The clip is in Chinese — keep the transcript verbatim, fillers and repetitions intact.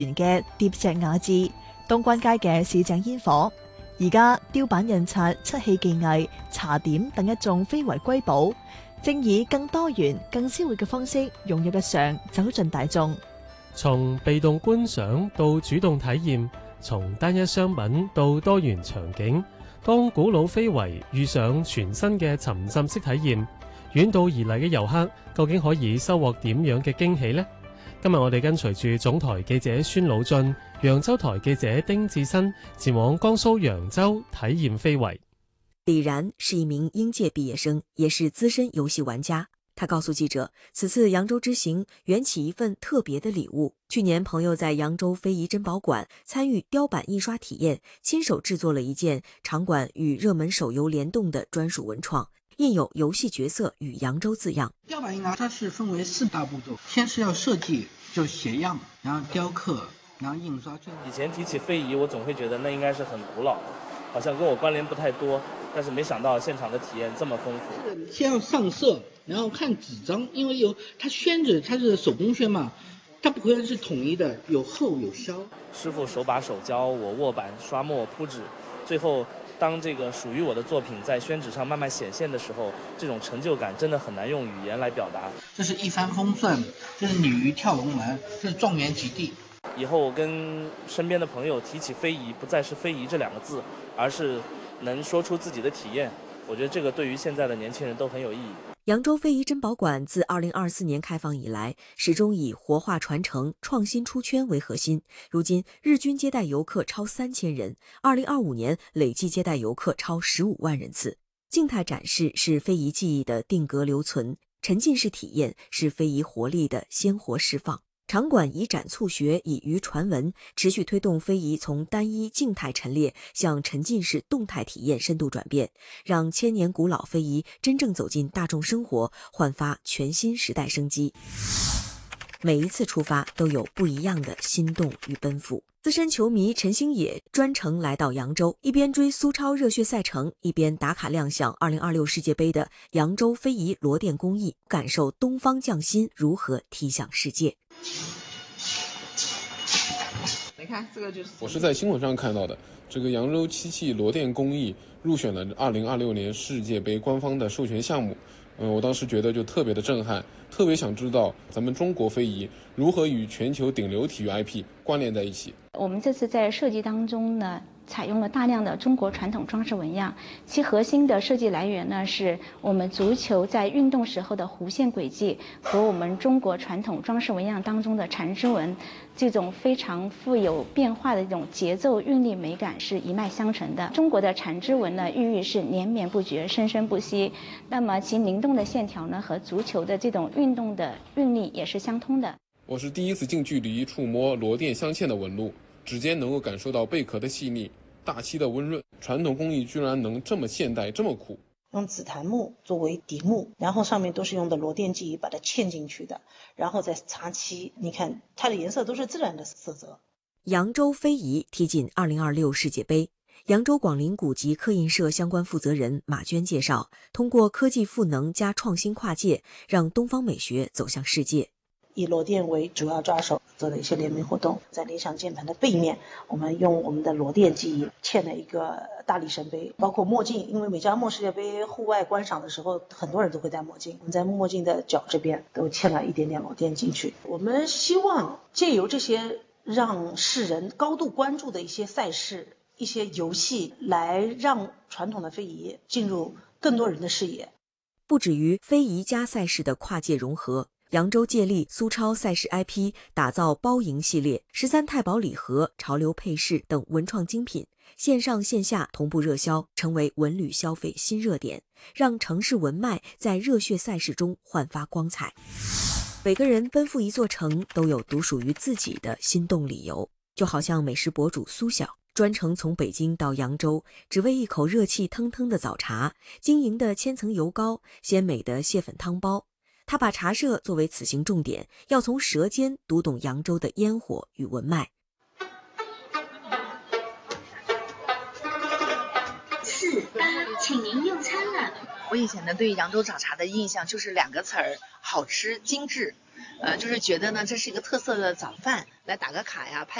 嘅疊石雅致、東關街嘅市井煙火，而家雕版印刷、漆器技藝、茶點等一眾非遺瑰寶，正以更多元、更鮮活嘅方式融入日常，走進大眾。 從被動觀賞到主動體驗，從單一商品到多元場景，當古老非遺遇上全新嘅沉浸式體驗，遠道而嚟嘅遊客究竟可以收穫點樣嘅驚喜呢？今日我哋跟隨住總台記者孫魯俊、揚州台記者丁志新前往江蘇揚州體驗非遺。 李然是一名應屆畢業生，也是資深遊戲玩家。他告訴記者，此次揚州之行緣起一份特別的禮物。去年朋友在揚州非遺珍寶館參與雕版印刷體驗，親手製作了一件場館與熱門手遊聯動的專屬文創，印有遊戲角色與揚州字樣。 雕版印刷它是分為四大步驟，先是要設計，就寫樣，然後雕刻，然後印刷。 以前提起非遺，我總會覺得那應該是很古老，好像跟我關聯不太多，但是沒想到現場的體驗這麼豐富。 先要上色，然後看紙張，因為有它宣紙，它是手工宣嘛，它不可能是統一的，有厚有削。 師傅手把手教我握板、刷墨、鋪紙，最後當這個屬於我的作品在宣紙上慢慢顯現的時候，這種成就感真的很難用語言來表達。 這是一帆風順，這是鯉魚跳龍門，這是狀元及第。 以後我跟身邊的朋友提起非遺，不再是非遺這兩個字，而是能說出自己的體驗。我覺得這個對於現在的年輕人都很有意義。 揚州非遺珍寶館自二零二四年開放以來，始終以活化傳承、創新出圈為核心。如今日均接待遊客超三千人，二零二五年累計接待遊客超十五萬人次。靜態展示是非遺記憶的定格留存，沉浸式體驗是非遺活力的鮮活釋放。場館以展促學，以漁傳文，持續推動非遺從單一靜態陳列向沉浸式動態體驗深度轉變，讓千年古老非遺真正走進大眾生活，煥發全新時代生機。每一次出發都有不一樣的心動與奔赴。資深球迷陳星野專程來到揚州，一邊追蘇超熱血賽程，一邊打卡亮相二零二六世界盃的揚州非遺羅店工藝，感受東方匠心如何踢向世界。 你看這個就是我是在新聞上看到的，這個揚州漆器羅店工藝入選了二零二六年世界盃官方的授權項目。嗯，我當時覺得就特別的震撼，特別想知道咱們中國非遺如何與全球頂流體育 I P 關聯在一起。 我們這次在設計當中呢，採用了大量的中國傳統裝飾紋樣，其核心的設計來源呢，是我們足球在運動時候的弧線軌跡和我們中國傳統裝飾紋樣當中的纏枝紋，這種非常富有變化的一種節奏韻律美感是一脈相承的。中國的纏枝紋呢，寓意是連綿不絕、生生不息，那麼其靈動的線條呢，和足球的這種運動的韻律也是相通的。 我是第一次近距離觸摸羅店鑲嵌的紋路，指尖能夠感受到貝殼的細膩，大漆的溫潤，傳統工藝居然能這麼現代，這麼酷。 用紫檀木作為底木，然後上面都是用的羅店技藝把它嵌進去的，然後再擦漆，你看它的顏色都是自然的色澤。 揚州非遺踢進二零二六世界盃，揚州廣陵古籍刻印社相關負責人馬娟介紹，通過科技賦能加創新跨界，讓東方美學走向世界。 以羅店為主要抓手做的一些聯名活動，在理想鍵盤的背面，我們用我們的羅店技藝嵌了一個大力神杯，包括墨鏡，因為每家墨世界盃戶外觀賞的時候，很多人都會戴墨鏡，我們在墨鏡的腳這邊都嵌了一點點羅店進去。我們希望借由這些讓世人高度關注的一些賽事、一些遊戲，來讓傳統的非遺進入更多人的視野。 不止於非遺加賽事的跨界融合，揚州借力蘇超賽事 I P 打造包贏系列、十三太保禮盒、潮流配飾等文創精品，線上線下同步熱銷，成為文旅消費新熱點，讓城市文脈在熱血賽事中煥發光彩。每個人奔赴一座城，都有獨屬於自己的心動理由，就好像美食博主蘇曉，專程從北京到揚州，只為一口熱氣騰騰的早茶、晶瑩的千層油糕、鮮美的蟹粉湯包。他把茶社作為此行重點，要從舌尖讀懂揚州的煙火與文脈。 四八，請您用餐了。 我以前呢對揚州早茶的印象就是兩個詞兒：好吃、精緻。 呃，就是觉得呢这是一个特色的早饭，来打个卡呀，拍。